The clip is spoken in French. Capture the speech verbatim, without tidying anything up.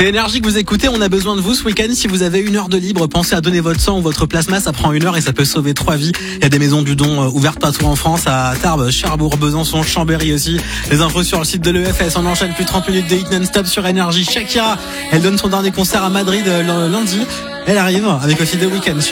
C'est Énergie que vous écoutez, on a besoin de vous ce week-end. Si vous avez une heure de libre, pensez à donner votre sang ou votre plasma, ça prend une heure et ça peut sauver trois vies. Il y a des maisons du don ouvertes partout en France, à Tarbes, Cherbourg, Besançon, Chambéry aussi. Les infos sur le site de l'E F S, on enchaîne plus trente minutes de hit non-stop sur Énergie. Shakira, elle donne son dernier concert à Madrid lundi. Elle arrive avec aussi The Weeknd sur